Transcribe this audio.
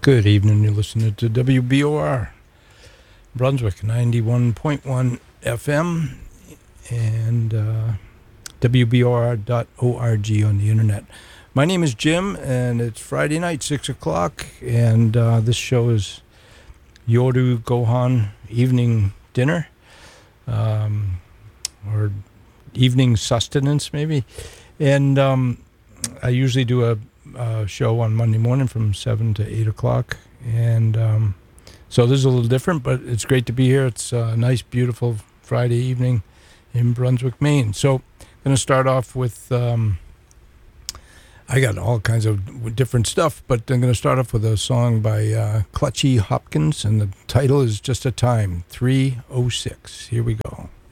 Good evening. You're listening to WBOR Brunswick 91.1 FM and WBOR.org on the internet. My name is Jim, and it's Friday night, 6 o'clock, and this show is Yoru Gohan evening dinner, or evening sustenance, maybe. And I usually do a show on Monday morning from 7 to 8 o'clock. And so this is a little different, but it's great to be here. It's a nice, beautiful Friday evening in Brunswick, Maine. So I'm going to start off with, I got all kinds of different stuff, but I'm going to start off with a song by Clutchy Hopkins, and the title is Just a Time, 3:06. Here we go.